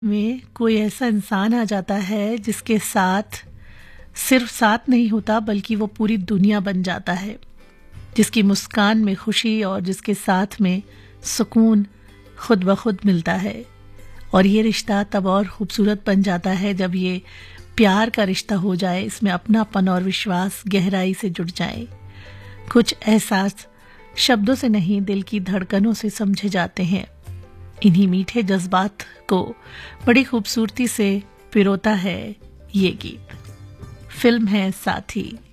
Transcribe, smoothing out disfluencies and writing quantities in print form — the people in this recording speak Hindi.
में कोई ऐसा इंसान आ जाता है जिसके साथ सिर्फ साथ नहीं होता बल्कि वो पूरी दुनिया बन जाता है, जिसकी मुस्कान में खुशी और जिसके साथ में सुकून खुद ब खुद मिलता है। और ये रिश्ता तब और खूबसूरत बन जाता है जब ये प्यार का रिश्ता हो जाए, इसमें अपनापन और विश्वास गहराई से जुड़ जाए। कुछ एहसास शब्दों से नहीं दिल की धड़कनों से समझे जाते हैं। इन्हीं मीठे जज्बात को बड़ी खूबसूरती से पिरोता है ये गीत। फिल्म है साथी।